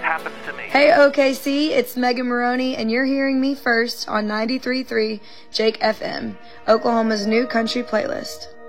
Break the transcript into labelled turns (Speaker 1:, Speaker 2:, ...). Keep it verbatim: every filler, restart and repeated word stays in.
Speaker 1: happens to me.
Speaker 2: Hey O K C, it's Megan Maroney, and you're hearing me first on ninety-three point three Jake F M, Oklahoma's new country playlist.